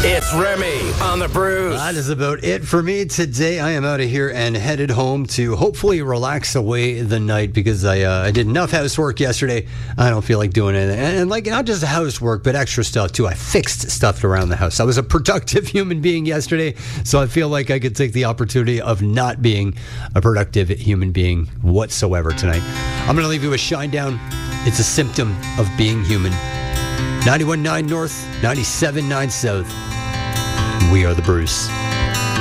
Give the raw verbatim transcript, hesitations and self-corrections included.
It's Remy on the Bruce. That is about it for me today. I am out of here and headed home to hopefully relax away the night because I uh, I did enough housework yesterday. I don't feel like doing anything. And, and like not just housework, but extra stuff too. I fixed stuff around the house. I was a productive human being yesterday, so I feel like I could take the opportunity of not being a productive human being whatsoever tonight. I'm going to leave you with Shinedown. It's a symptom of being human. ninety-one point nine North, ninety-seven point nine South. We are the Bruce.